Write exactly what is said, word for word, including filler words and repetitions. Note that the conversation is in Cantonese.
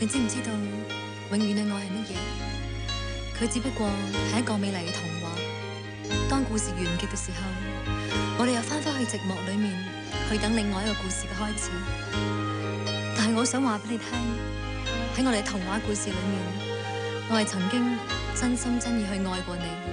你知唔知道永遠嘅愛係乜嘢？佢只不過係一個美麗嘅童話。當故事完結嘅時候，我哋又翻返去寂寞裏面，去等另外一個故事嘅開始。但係我想話俾你聽，喺我哋童話故事裏面，我係曾經真心真意去愛過你。